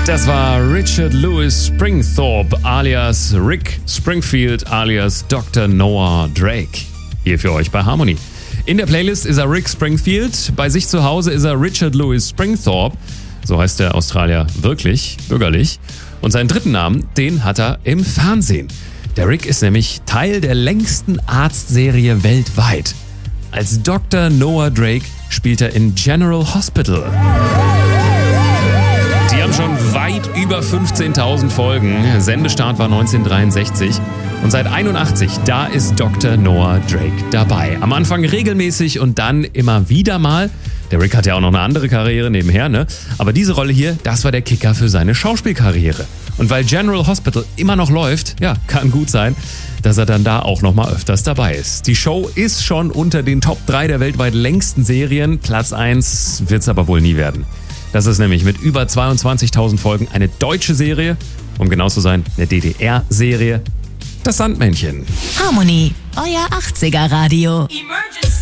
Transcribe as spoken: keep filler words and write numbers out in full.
Das war Richard Louis Springthorpe alias Rick Springfield alias Doktor Noah Drake. Hier für euch bei Harmony. In der Playlist ist er Rick Springfield, bei sich zu Hause ist er Richard Louis Springthorpe, so heißt der Australier wirklich, bürgerlich. Und seinen dritten Namen, den hat er im Fernsehen. Der Rick ist nämlich Teil der längsten Arztserie weltweit. Als Doktor Noah Drake spielt er in General Hospital. Die haben schon weit über fünfzehntausend Folgen. Sendestart war neunzehnhundertdreiundsechzig. Und seit einundachtzig, da ist Doktor Noah Drake dabei. Am Anfang regelmäßig und dann immer wieder mal. Der Rick hat ja auch noch eine andere Karriere nebenher, ne? Aber diese Rolle hier, das war der Kicker für seine Schauspielkarriere. Und weil General Hospital immer noch läuft, ja, kann gut sein, dass er dann da auch noch mal öfters dabei ist. Die Show ist schon unter den Top drei der weltweit längsten Serien. Platz eins wird's aber wohl nie werden. Das ist nämlich mit über zweiundzwanzigtausend Folgen eine deutsche Serie, um genau zu sein, eine D D R-Serie, das Sandmännchen. Harmony, euer achtziger Radio. Emergency!